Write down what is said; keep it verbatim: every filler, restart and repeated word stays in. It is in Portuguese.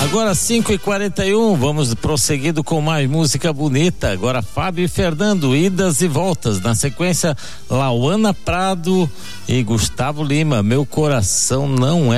Agora cinco e quarenta e um, vamos prosseguindo com mais música bonita. Agora Fábio e Fernando, idas e voltas. Na sequência, Lauana Prado e Gustavo Lima, Meu Coração Não É